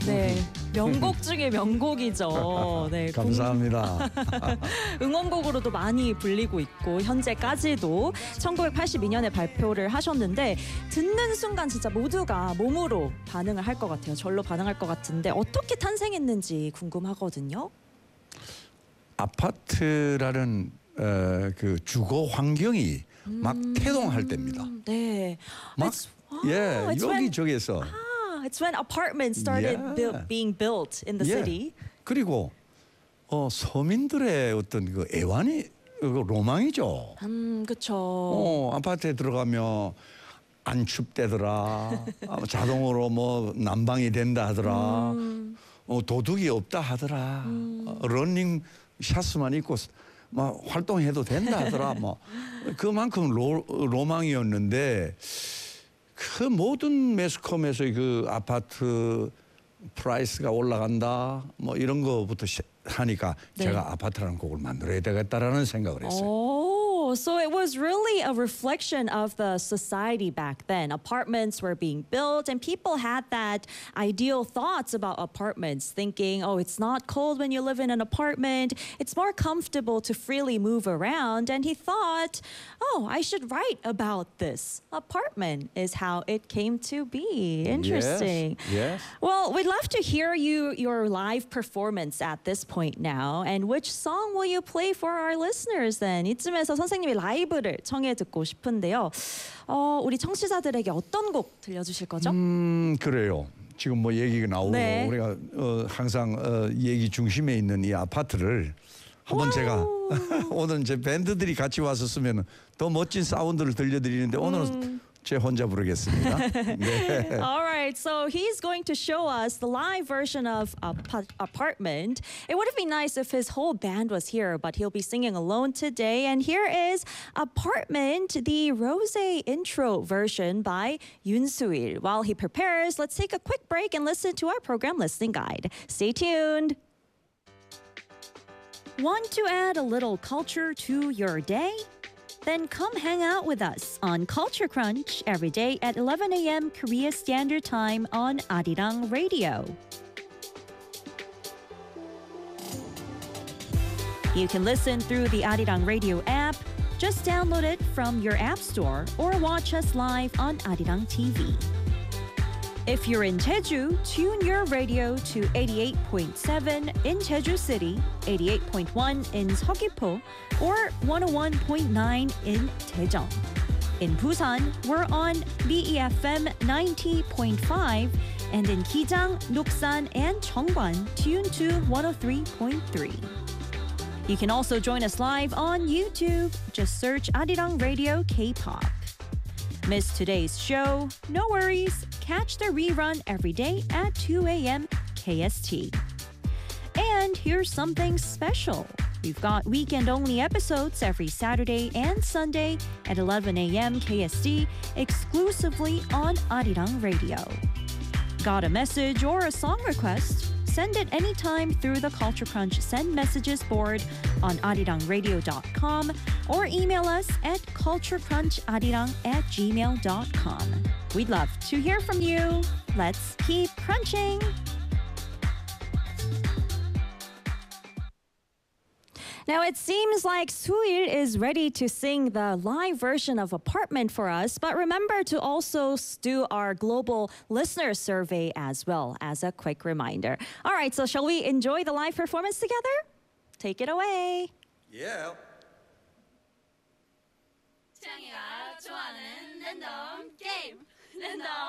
네, 명곡 중에 명곡이죠. 네, 감사합니다. 응원곡으로도 많이 불리고 있고 현재까지도 1982년에 발표를 하셨는데 듣는 순간 진짜 모두가 몸으로 반응을 할 것 같아요. 절로 반응할 것 같은데 어떻게 탄생했는지 궁금하거든요. 아파트라는 그 주거 환경이 막 태동할 때입니다. 네. 막 it's when- 여기저기에서 It's when apartments started being built in the city. 그리고 서민들의 어떤 그 애환이 로망이죠. 그렇죠. 아파트에 들어가면 안 춥대더라. 자동으로 뭐 난방이 된다 하더라. 도둑이 없다 하더라. 러닝 샷스만 입고 막 활동해도 된다 하더라. 뭐 그만큼 로망이었는데 그 모든 매스컴에서 그 아파트 프라이스가 올라간다 뭐 이런 거부터 하니까 제가 아파트라는 곡을 만들어야 되겠다라는 생각을 했어요. Oh, so it was really a reflection of the society back then. Apartments were being built and people had that ideal thoughts about apartments, thinking, oh, it's not cold when you live in an apartment. It's more comfortable to freely move around. And he thought, oh, I should write about this. Apartment is how it came to be. Interesting. Yes. Well, we'd love to hear your live performance at this point now. And which song will you play for our listeners then? 이쯤에서 선생님이 라이브를 청해 듣고 싶은데요. 우리 청취자들에게 어떤 곡 들려주실 거죠? 그래요. 지금 뭐 얘기가 나오고 우리가 항상 얘기 중심에 있는 이 아파트를 한번 제가 오늘 이제 밴드들이 같이 와서 쓰면 더 멋진 사운드를 들려드리는데 오늘은 제 혼자 부르겠습니다. 네. All right, so he's going to show us the live version of Apartment. It would have been nice if his whole band was here, but he'll be singing alone today. And here is Apartment, the Rose intro version by Yoon Soo-il. While he prepares, let's take a quick break and listen to our program listening guide. Stay tuned. Want to add a little culture to your day? Then come hang out with us on Culture Crunch every day at 11 a.m. Korea Standard Time on Arirang Radio. You can listen through the Arirang Radio app. Just download it from your app store or watch us live on Arirang TV. If you're in Jeju, tune your radio to 88.7 in Jeju City, 88.1 in Seogwipo, or 101.9 in Daejeon. In Busan, we're on BEFM 90.5, and in Kijang, Nuksan, and Cheongwan, tune to 103.3. You can also join us live on YouTube. Just search Arirang Radio K-pop. Missed today's show? No worries. Catch the rerun every day at 2 a.m. KST. And here's something special. We've got weekend-only episodes every Saturday and Sunday at 11 a.m. KST exclusively on Arirang Radio. Got a message or a song request? Send it anytime through the Culture Crunch Send Messages board on arirangradio.com or email us at culturecruncharirang@gmail.com. We'd love to hear from you. Let's keep crunching. Now, it seems like Soo-il is ready to sing the live version of Apartment for us, but remember to also do our global listener survey as well as a quick reminder. All right, so shall we enjoy the live performance together? Take it away. Yeah. 취향이가 좋아하는 랜덤 게임 랜덤